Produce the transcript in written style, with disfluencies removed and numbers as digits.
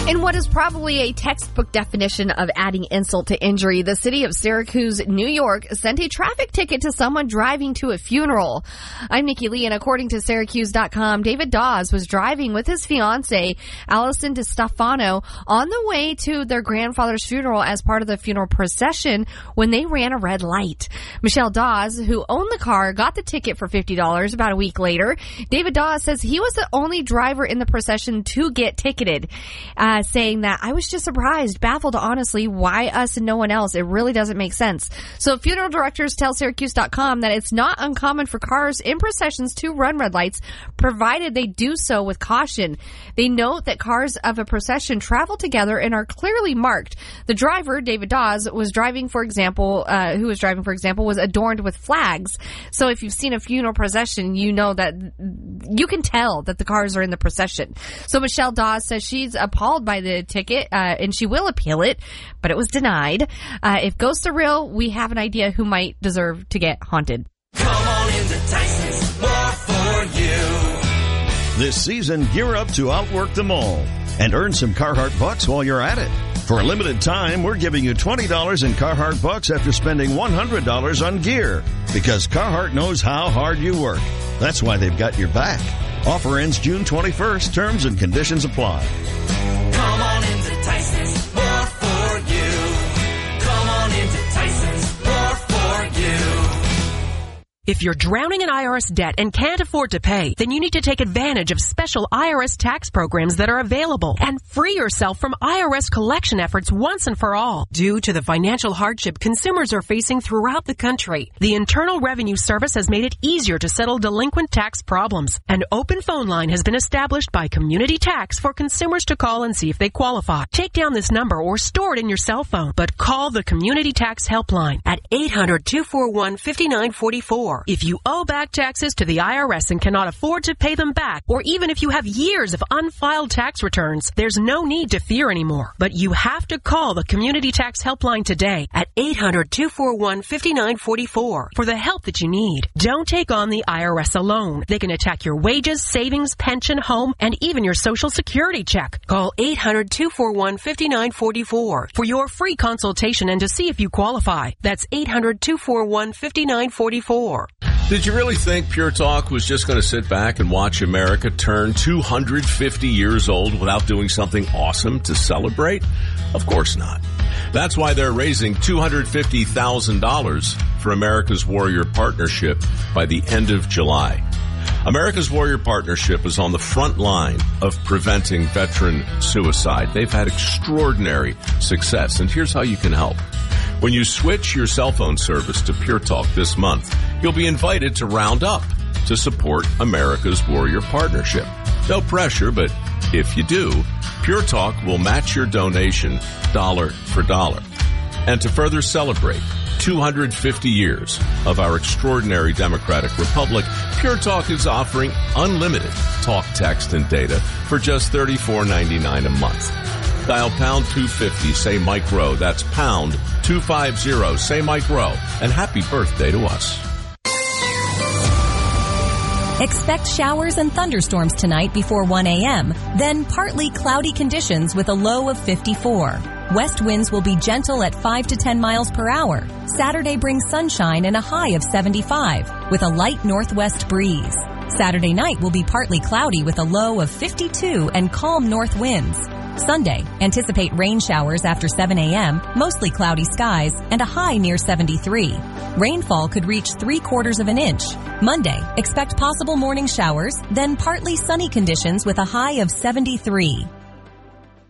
In what is probably a textbook definition of adding insult to injury, the city of Syracuse, New York, sent a traffic ticket to someone driving to a funeral. I'm Nikki Lee, and according to Syracuse.com, David Dawes was driving with his fiancée, Allison DeStefano, on the way to their grandfather's funeral as part of the funeral procession when they ran a red light. Michelle Dawes, who owned the car, got the ticket for $50 about a week later. David Dawes says he was the only driver in the procession to get ticketed. Saying that, I was just surprised, baffled, honestly, why us and no one else? It really doesn't make sense. So funeral directors tell Syracuse.com that it's not uncommon for cars in processions to run red lights, provided they do so with caution. They note that cars of a procession travel together and are clearly marked. The driver, David Dawes, was driving, for example, was adorned with flags. So if you've seen a funeral procession, you know that you can tell that the cars are in the procession. So Michelle Dawes says she's appalled by the ticket, and she will appeal it, but it was denied. If ghosts are real, we have an idea who might deserve to get haunted. Come on into Tyson's, more for you. This season, gear up to outwork them all and earn some Carhartt bucks while you're at it. For a limited time, we're giving you $20 in Carhartt bucks after spending $100 on gear, because Carhartt knows how hard you work. That's why they've got your back. Offer ends June 21st. Terms and conditions apply. Come on into Tyson's, more for you. Come on into Tyson's, more for you. If you're drowning in IRS debt and can't afford to pay, then you need to take advantage of special IRS tax programs that are available and free yourself from IRS collection efforts once and for all. Due to the financial hardship consumers are facing throughout the country, the Internal Revenue Service has made it easier to settle delinquent tax problems. An open phone line has been established by Community Tax for consumers to call and see if they qualify. Take down this number or store it in your cell phone, but call the Community Tax Helpline at 800-241-5944. If you owe back taxes to the IRS and cannot afford to pay them back, or even if you have years of unfiled tax returns, there's no need to fear anymore. But you have to call the Community Tax Helpline today at 800-241-5944 for the help that you need. Don't take on the IRS alone. They can attack your wages, savings, pension, home, and even your Social Security check. Call 800-241-5944 for your free consultation and to see if you qualify. That's 800-241-5944. Did you really think Pure Talk was just going to sit back and watch America turn 250 years old without doing something awesome to celebrate? Of course not. That's why they're raising $250,000 for America's Warrior Partnership by the end of July. America's Warrior Partnership is on the front line of preventing veteran suicide. They've had extraordinary success, and here's how you can help. When you switch your cell phone service to Pure Talk this month, you'll be invited to round up to support America's Warrior Partnership. No pressure, but if you do, Pure Talk will match your donation dollar for dollar. And to further celebrate 250 years of our extraordinary democratic republic, Pure Talk is offering unlimited talk, text, and data for just $34.99 a month. Dial pound 250, say Mike Rowe. That's pound 250, say Mike Rowe. And happy birthday to us. Expect showers and thunderstorms tonight before 1 a.m., then partly cloudy conditions with a low of 54. West winds will be gentle at 5 to 10 miles per hour. Saturday brings sunshine and a high of 75 with a light northwest breeze. Saturday night will be partly cloudy with a low of 52 and calm north winds. Sunday, anticipate rain showers after 7 a.m., mostly cloudy skies, and a high near 73. Rainfall could reach 3/4 of an inch. Monday, expect possible morning showers, then partly sunny conditions with a high of 73.